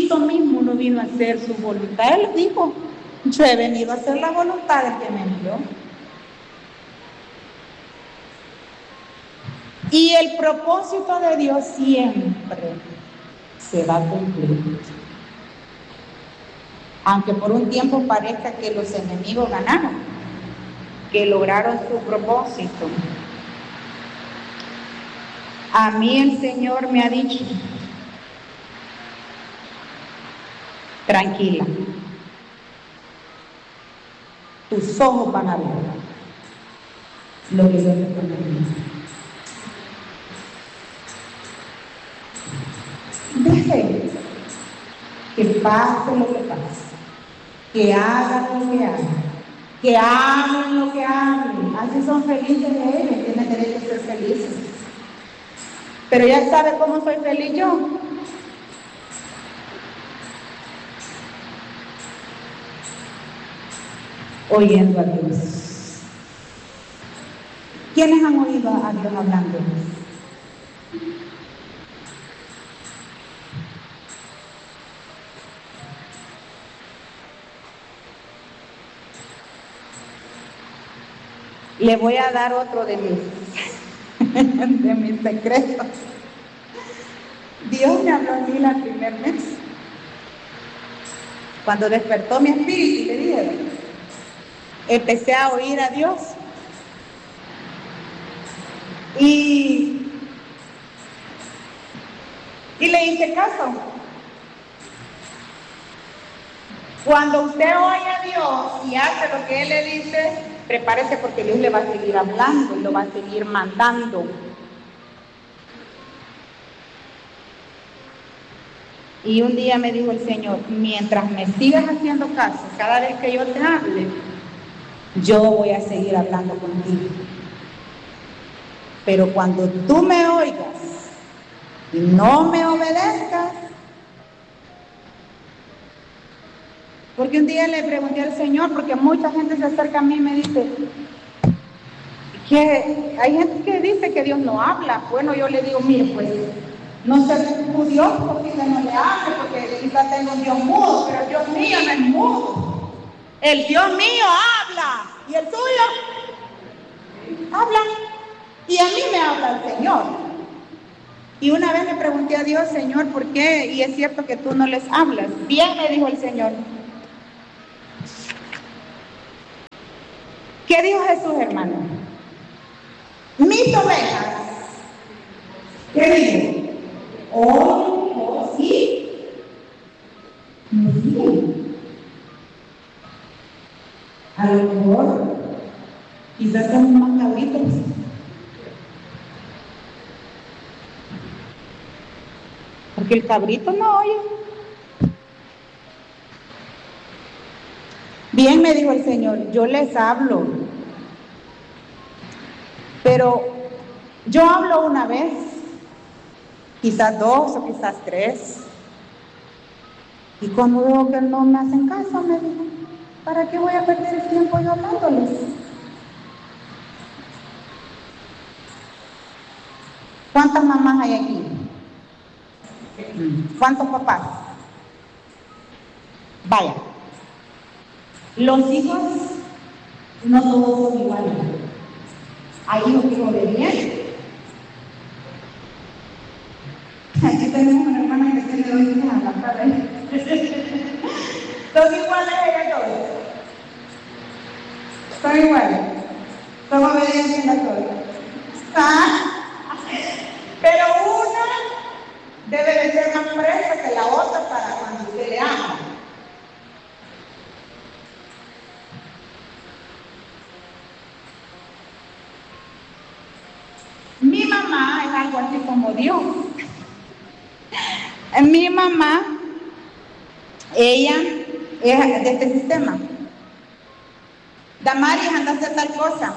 Cristo mismo no vino a hacer su voluntad. Él dijo, yo he venido a hacer la voluntad del que me envió. Y el propósito de Dios siempre se va a cumplir. Aunque por un tiempo parezca que los enemigos ganaron, que lograron su propósito. A mí el Señor me ha dicho, tranquila, tus ojos van a ver lo que yo te prometí. Deje que pase lo que pase, que hagan lo que hagan, que hagan lo que hagan. Así son felices ellos, tienen derecho a ser felices. Pero ya sabe cómo soy feliz yo. Oyendo a Dios. ¿Quiénes han oído a Dios hablando? Le voy a dar otro de mis secretos. Dios me habló a mí el primer mes. Cuando despertó mi espíritu, le dije, empecé a oír a Dios. Y le hice caso. Cuando usted oye a Dios y hace lo que Él le dice, prepárese porque Dios le va a seguir hablando y lo va a seguir mandando. Y un día me dijo el Señor, mientras me sigas haciendo caso, cada vez que yo te hable, yo voy a seguir hablando contigo. Pero cuando tú me oigas y no me obedezcas, porque un día le pregunté al Señor, porque mucha gente se acerca a mí y me dice que hay gente que dice que Dios no habla. Bueno, yo le digo, mire, pues no sé tu Dios porque no le hable, porque quizás tengo un Dios mudo, pero el Dios mío no es mudo. El Dios mío habla y el tuyo habla. Y a mí me habla el Señor. Y una vez le pregunté a Dios, Señor, ¿por qué? Y es cierto que tú no les hablas. Bien, me dijo el Señor. ¿Qué dijo Jesús, hermano? Mis ovejas. ¿Qué dijo? Oh, sí. Muy bien. A lo mejor, quizás son más cabritos. Porque el cabrito no oye. Bien, me dijo el Señor, yo les hablo. Pero yo hablo una vez, quizás dos o quizás tres. Y cuando veo que no me hacen caso, me dijo, ¿para qué voy a perder el tiempo yo hablándoles? ¿Cuántas mamás hay aquí? ¿Cuántos papás? Vaya. Los hijos no todos son iguales. Hay hijos que obedecen. Aquí tenemos una hermana que tiene 2 hijas a la tarde. ¿Son iguales ellas todas? ¿Son iguales? ¿Son obedientes a todos? ¿Ah? Pero una debe de ser más presa que la otra para cuando usted le ama. Mi mamá es algo así como Dios. Mi mamá, ella es de este sistema. Damaris, anda a hacer tal cosa.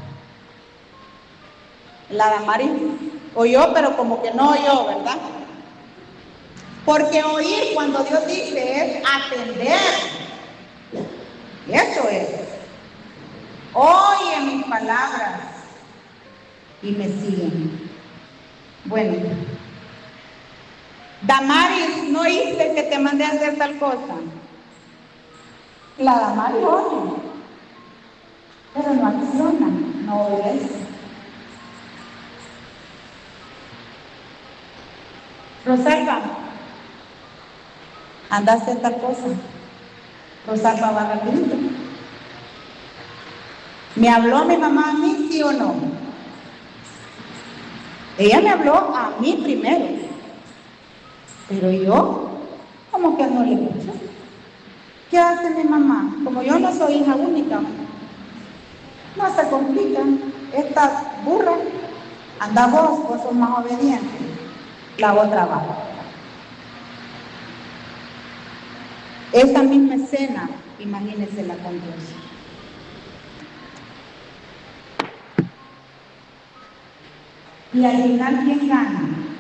La Damaris oyó, pero como que no oyó, ¿verdad? Porque oír cuando Dios dice es atender. Eso es. Oye mis palabras y me siguen. Bueno, Damaris, no oíste que te mandé a hacer tal cosa. La Damaris oye, pero no acciona, no obedece. Rosalba, anda a hacer tal cosa. Rosalba va rapidito. ¿Me habló mi mamá a mí, sí o no? Ella me habló a mí primero, pero yo como que no le escuché. ¿Qué hace mi mamá? Como yo no soy hija única, no se complica. Esta burra, anda vos sos más obediente. La otra va. Esa misma escena, imagínense la con Dios. Y al final, ¿quién gana?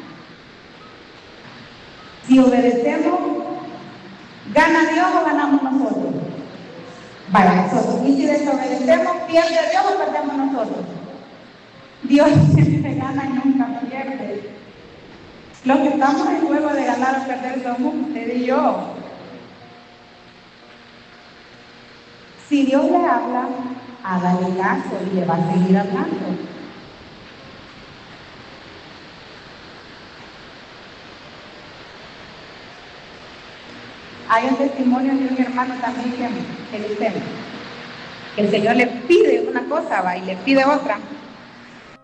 Si obedecemos, ¿gana Dios o ganamos nosotros? Vaya, nosotros. Y si desobedecemos, ¿pierde Dios o perdemos nosotros? Dios siempre gana y nunca pierde. Los que estamos en juego de ganar o perder somos usted y yo. Si Dios le habla, hágale caso y le va a seguir hablando. Hay un testimonio de un hermano también que dice que el Señor le pide una cosa, va, y le pide otra.